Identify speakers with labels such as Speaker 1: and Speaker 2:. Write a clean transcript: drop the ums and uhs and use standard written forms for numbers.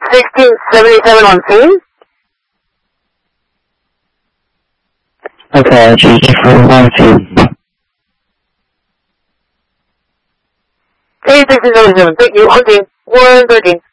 Speaker 1: 1677 on scene.
Speaker 2: Okay, choose for 1, 2.
Speaker 1: Hey, 1677, thank you, on scene, 113.